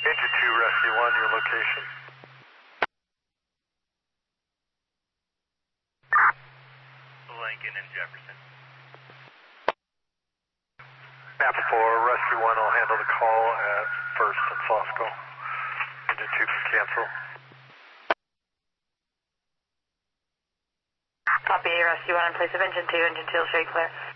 Engine 2, Rescue 1, your location. Lincoln and Jefferson. Napa 4, Rescue 1 will handle the call at First and Fosco. Engine 2 can cancel. Copy, Rescue 1 in place of Engine 2. Engine 2 will show you clear.